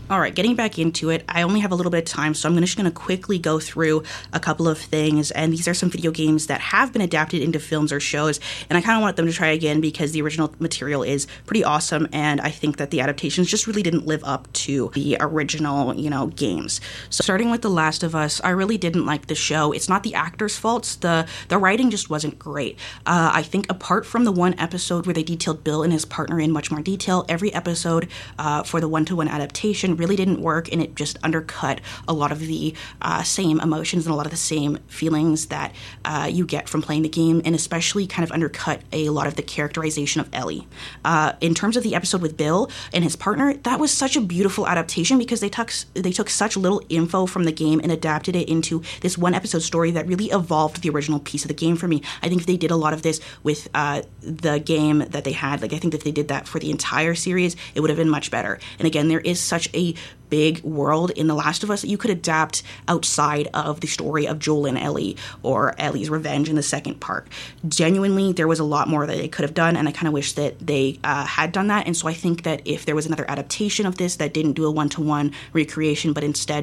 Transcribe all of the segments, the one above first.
All right, getting back into it, I only have a little bit of time, so I'm just going to quickly go through a couple of things, and these are some video games that have been adapted into films or shows, and I kind of want them to try again because the original material is pretty awesome, and I think that the adaptations just really didn't live up to the original, games. So starting with The Last of Us, I really didn't like the show. It's not the actors' faults. The writing just wasn't great. I think apart from the one episode where they detailed Bill and his partner in much more detail, every episode for the one-to-one adaptation really didn't work, and it just undercut a lot of the same emotions and a lot of the same feelings that you get from playing the game, and especially kind of undercut a lot of the characterization of Ellie. In terms of the episode with Bill and his partner, that was such a beautiful adaptation because they took such little info from the game and adapted it into this one episode story that really evolved the original piece of the game for me. I think if they did a lot of this with the game that they had, I think that if they did that for the entire series, it would have been much better. And again, there is such a big world in The Last of Us that you could adapt outside of the story of Joel and Ellie or Ellie's revenge in the second part. Genuinely, there was a lot more that they could have done, and I kind of wish that they had done that. And so I think that if there was another adaptation of this that didn't do a one-to-one recreation, but instead,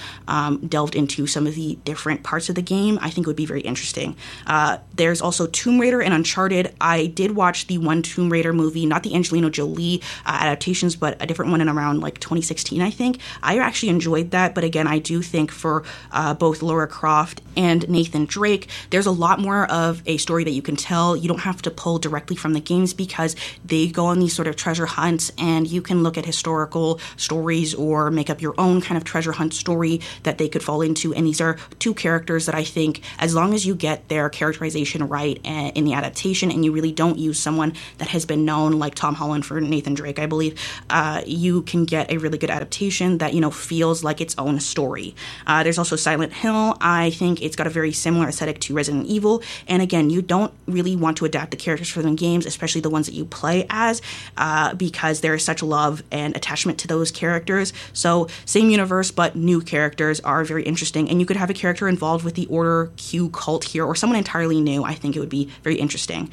delved into some of the different parts of the game, I think it would be very interesting. There's also Tomb Raider and Uncharted. I did watch the one Tomb Raider movie, not the Angelina Jolie adaptations, but a different one in around 2016, I think. I actually enjoyed that, but again, I do think for both Lara Croft and Nathan Drake, there's a lot more of a story that you can tell. You don't have to pull directly from the games because they go on these sort of treasure hunts, and you can look at historical stories or make up your own kind of treasure hunt story that they could fall into. And these are two characters that I think, as long as you get their characterization right in the adaptation, and you really don't use someone that has been known like Tom Holland for Nathan Drake, I believe, you can get a really good adaptation that feels like its own story. There's also Silent Hill. I think it's got a very similar aesthetic to Resident Evil, and again, you don't really want to adapt the characters from the games, especially the ones that you play as, because there is such love and attachment to those characters. So same universe, but new characters are very interesting, and you could have a character involved with the Order Q cult here, or someone entirely new. I think it would be very interesting.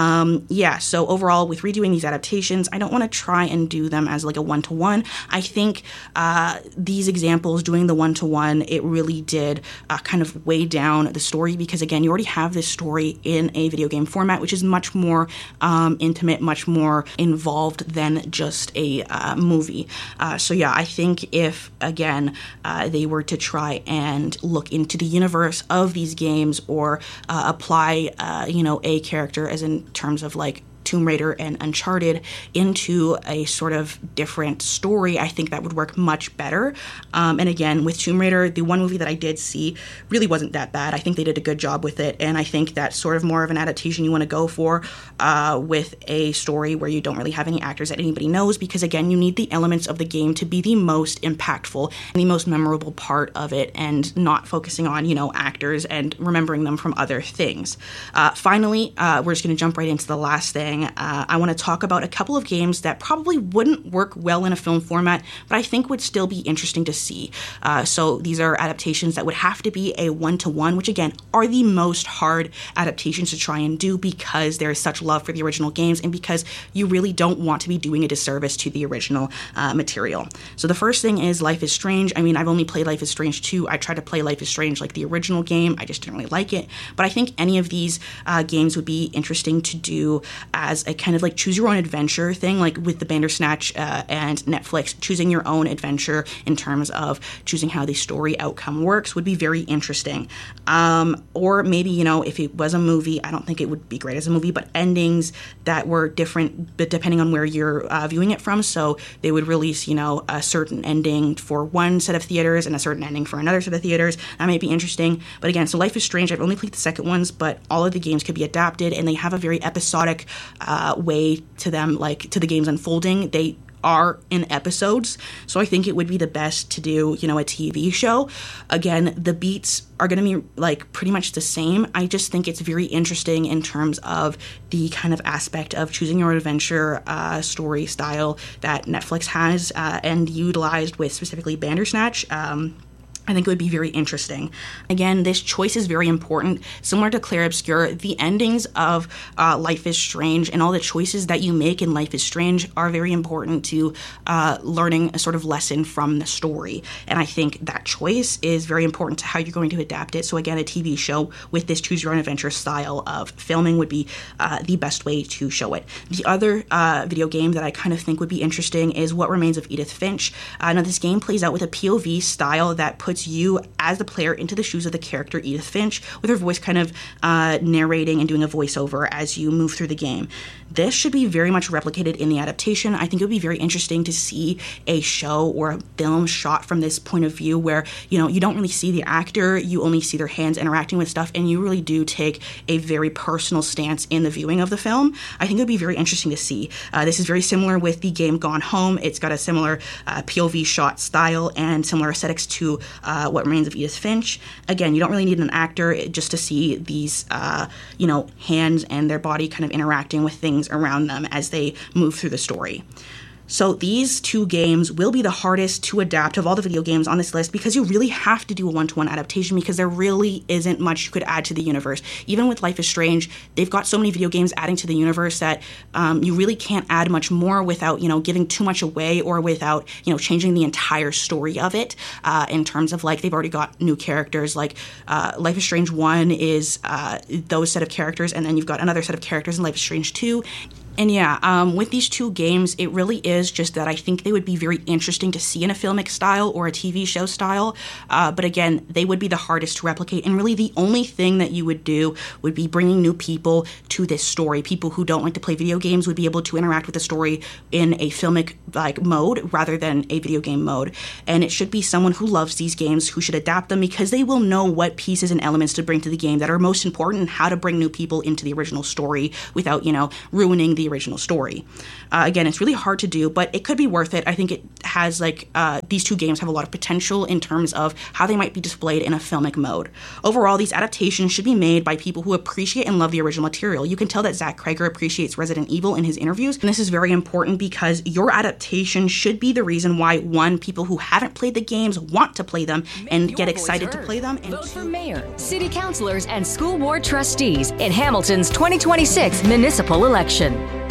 So overall, with redoing these adaptations, I don't want to try and do them as a one-to-one. I think these examples, doing the one-to-one, it really did kind of weigh down the story because, again, you already have this story in a video game format, which is much more intimate, much more involved than just a movie. I think if, again, they were to try and look into the universe of these games or apply, a character as in terms of Tomb Raider and Uncharted into a sort of different story, I think that would work much better. And again, with Tomb Raider, the one movie that I did see really wasn't that bad. I think they did a good job with it, and I think that's sort of more of an adaptation you want to go for with a story where you don't really have any actors that anybody knows, because again, you need the elements of the game to be the most impactful and the most memorable part of it, and not focusing on, actors and remembering them from other things. Finally, we're just going to jump right into the last thing. I want to talk about a couple of games that probably wouldn't work well in a film format, but I think would still be interesting to see. So these are adaptations that would have to be a one-to-one, which again are the most hard adaptations to try and do because there is such love for the original games and because you really don't want to be doing a disservice to the original material. So the first thing is Life is Strange. I mean, I've only played Life is Strange 2. I tried to play Life is Strange like the original game. I just didn't really like it. But I think any of these games would be interesting to do as a kind of choose your own adventure thing, like with the Bandersnatch and Netflix, choosing your own adventure in terms of choosing how the story outcome works would be very interesting. Or maybe, if it was a movie, I don't think it would be great as a movie, but endings that were different, but depending on where you're viewing it from. So they would release, a certain ending for one set of theaters and a certain ending for another set of theaters. That might be interesting. But again, so Life is Strange, I've only played the second ones, but all of the games could be adapted, and they have a very episodic way to them, to the games unfolding. They are in episodes, so I think it would be the best to do, a TV show. Again, the beats are going to be pretty much the same. I just think it's very interesting in terms of the kind of aspect of choosing your own adventure story style that Netflix has and utilized with specifically Bandersnatch. I think it would be very interesting. Again, this choice is very important. Similar to Clair Obscur, the endings of Life is Strange and all the choices that you make in Life is Strange are very important to learning a sort of lesson from the story. And I think that choice is very important to how you're going to adapt it. So again, a TV show with this choose your own adventure style of filming would be the best way to show it. The other video game that I kind of think would be interesting is What Remains of Edith Finch. Now this game plays out with a POV style that puts you as the player into the shoes of the character Edith Finch, with her voice kind of narrating and doing a voiceover as you move through the game. This should be very much replicated in the adaptation. I think it would be very interesting to see a show or a film shot from this point of view where, you know, you don't really see the actor, you only see their hands interacting with stuff, and you really do take a very personal stance in the viewing of the film. I think it would be very interesting to see. This is very similar with the game Gone Home. It's got a similar POV shot style and similar aesthetics to What Remains of Edith Finch. Again, you don't really need an actor just to see these, hands and their body kind of interacting with things around them as they move through the story. So these two games will be the hardest to adapt of all the video games on this list because you really have to do a one-to-one adaptation because there really isn't much you could add to the universe. Even with Life is Strange, they've got so many video games adding to the universe that you really can't add much more without, giving too much away or without, changing the entire story of it in terms of, like, they've already got new characters. Like, Life is Strange 1 is those set of characters, and then you've got another set of characters in Life is Strange 2. And yeah, with these two games, it really is just that I think they would be very interesting to see in a filmic style or a TV show style. But again, they would be the hardest to replicate. And really the only thing that you would do would be bringing new people to this story. People who don't like to play video games would be able to interact with the story in a filmic mode rather than a video game mode. And it should be someone who loves these games who should adapt them because they will know what pieces and elements to bring to the game that are most important and how to bring new people into the original story without, ruining the original story. Again, it's really hard to do, but it could be worth it. I think it has these two games have a lot of potential in terms of how they might be displayed in a filmic mode. Overall, these adaptations should be made by people who appreciate and love the original material. You can tell that Zach Cregger appreciates Resident Evil in his interviews, and this is very important because your adaptation should be the reason why, one, people who haven't played the games want to play them and get excited to play them. And vote for mayor, city councilors, and school board trustees in Hamilton's 2026 municipal election.